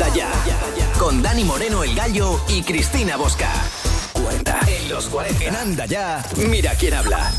Anda Ya, con Dani Moreno el Gallo y Cristina Bosca. Cuenta en los 40. En Anda Ya, mira quién habla.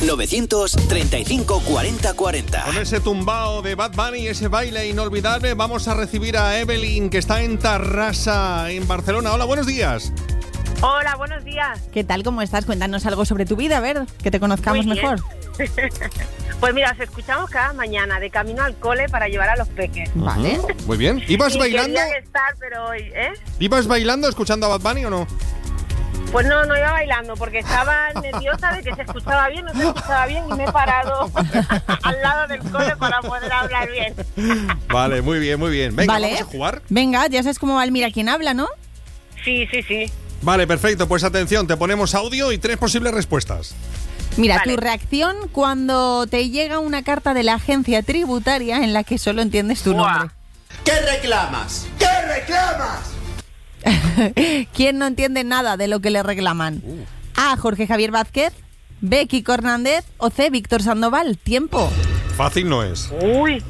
935 40 40. Con ese tumbao de Bad Bunny, ese baile inolvidable, vamos a recibir a Evelyn, que está en Tarrasa, en Barcelona. Hola, buenos días. Hola, buenos días. ¿Qué tal? ¿Cómo estás? Cuéntanos algo sobre tu vida, a ver, que te conozcamos mejor. Pues mira, os escuchamos cada mañana de camino al cole para llevar a los peques. Vale. Muy bien. ¿Ibas bailando? Querían estar, pero hoy, ¿Ibas bailando escuchando a Bad Bunny o no? Pues no iba bailando porque estaba nerviosa de que se escuchaba bien, no se escuchaba bien y me he parado al lado del cole para poder hablar bien. Vale, muy bien, muy bien. Venga, Vale. ¿vamos a jugar? Venga, ya sabes cómo va el Mira quién habla, ¿no? Sí. Vale, perfecto. Pues atención, te ponemos audio y 3 posibles respuestas. Mira, Vale. tu reacción cuando te llega una carta de la agencia tributaria en la que solo entiendes tu Buah. nombre. ¿Qué reclamas? ¿Qué reclamas? ¿Quién no entiende nada de lo que le reclaman? A. Jorge Javier Vázquez, B. Kiko Hernández o C. Víctor Sandoval. Tiempo. Fácil no es. Uy.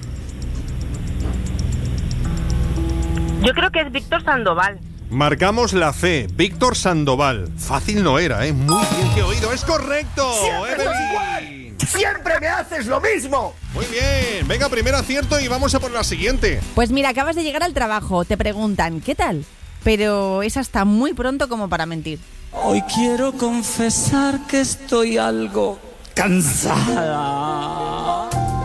Yo creo que es Víctor Sandoval. Marcamos la C, Víctor Sandoval. Fácil no era, ¿eh? Muy bien que oído. ¡Es correcto! ¡Evelyn! ¡Siempre me haces lo mismo! Muy bien. Venga, primer acierto y vamos a por la siguiente. Pues mira, acabas de llegar al trabajo, te preguntan, ¿qué tal? Pero es hasta muy pronto como para mentir. Hoy quiero confesar que estoy algo cansada.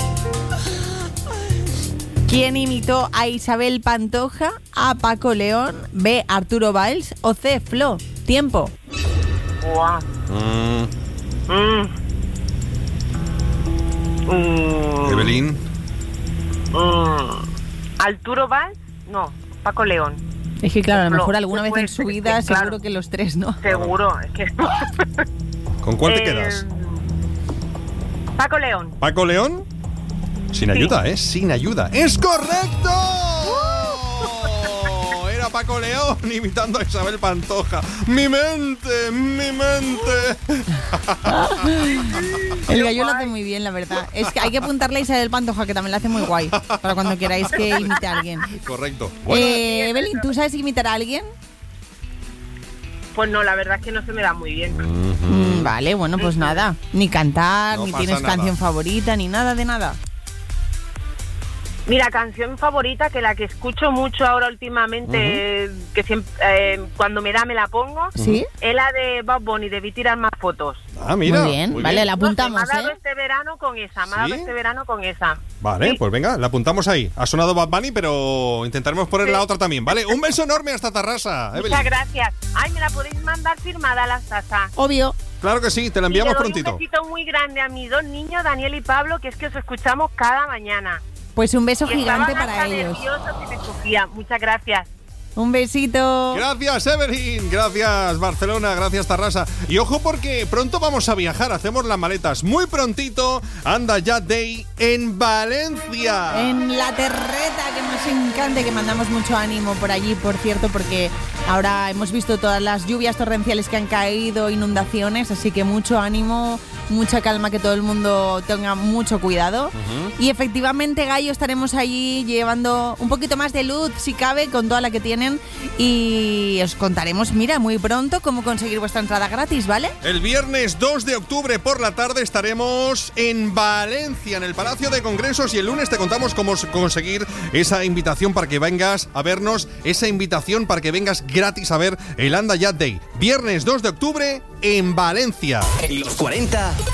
¿Quién imitó a Isabel Pantoja? A. Paco León, B. Arturo Valls o C. Flo. Tiempo. Buah. Evelyn. ¿Arturo Valls? No, Paco León. Es que claro, a lo Flo. mejor alguna vez en su vida Claro. seguro que los tres, ¿no? Seguro, es que... ¿Con cuál te quedas? Paco León. ¿Paco León? Sin ayuda, ¿eh? Sin ayuda. ¡Es correcto! Era Paco León imitando a Isabel Pantoja. ¡Mi mente! ¡Mi mente! El Gallo lo hace muy bien, la verdad. Es que hay que apuntarle a Isabel Pantoja, que también lo hace muy guay. Para cuando queráis que imite a alguien. Correcto. Evelyn, ¿tú sabes imitar a alguien? Pues no, la verdad es que no se me da muy bien. Vale, bueno, pues nada. Ni cantar, No ni pasa tienes nada. canción favorita, ni nada de nada. Mira, canción favorita, que la que escucho mucho ahora últimamente, que siempre, cuando me da me la pongo, ¿Sí? es la de Bad Bunny, Debí tirar más fotos. Ah, mira. Muy bien, vale, la apuntamos, No sé, me ha dado ¿eh? este verano con esa, ¿Sí? Vale, Sí. pues venga, la apuntamos ahí. Ha sonado Bad Bunny, pero intentaremos poner la otra también, ¿vale? Un beso enorme hasta Tarrasa, Evelyn. Muchas gracias. Ay, me la podéis mandar firmada las tazas. Obvio. Claro que sí, te la enviamos Y le doy prontito. un besito muy grande a mis 2 niños, Daniel y Pablo, que es que os escuchamos cada mañana. Pues un beso Y gigante estaban para hasta ellos. nerviosos y me sufría. Muchas gracias. Un besito. Gracias, Evelyn. Gracias, Barcelona. Gracias, Tarrasa. Y ojo porque pronto vamos a viajar. Hacemos las maletas muy prontito. Anda Ya Day en Valencia. En la terreta, que nos encanta y que mandamos mucho ánimo por allí, por cierto, porque ahora hemos visto todas las lluvias torrenciales que han caído, inundaciones, así que mucho ánimo, mucha calma, que todo el mundo tenga mucho cuidado. Y efectivamente, Gallo, estaremos allí llevando un poquito más de luz, si cabe, con toda la que tienen, y os contaremos, mira, muy pronto cómo conseguir vuestra entrada gratis, ¿vale? El viernes 2 de octubre por la tarde estaremos en Valencia, en el Palacio de Congresos, y el lunes te contamos cómo conseguir esa invitación para que vengas a vernos, esa invitación para que vengas gratis a ver el Anda Ya Day. Viernes 2 de octubre en Valencia. En los 40